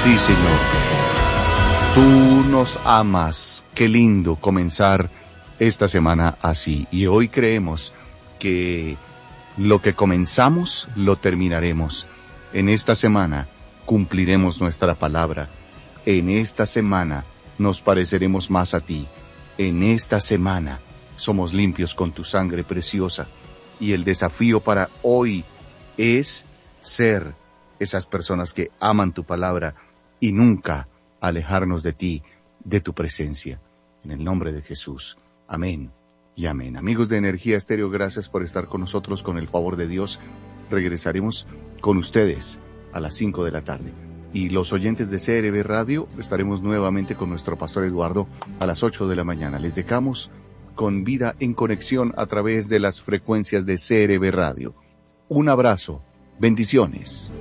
Sí, Señor. Tú nos amas. Qué lindo comenzar esta semana así. Y hoy creemos que lo que comenzamos lo terminaremos. En esta semana cumpliremos nuestra palabra. En esta semana nos pareceremos más a ti. En esta semana somos limpios con tu sangre preciosa. Y el desafío para hoy es ser esas personas que aman tu palabra y nunca alejarnos de ti, de tu presencia. En el nombre de Jesús. Amén y amén. Amigos de Energía Estéreo, gracias por estar con nosotros. Con el favor de Dios, regresaremos con ustedes a las 5 de la tarde. Y los oyentes de CRB Radio, estaremos nuevamente con nuestro pastor Eduardo a las 8 de la mañana. Les dejamos con Vida en Conexión a través de las frecuencias de CRB Radio. Un abrazo. Bendiciones.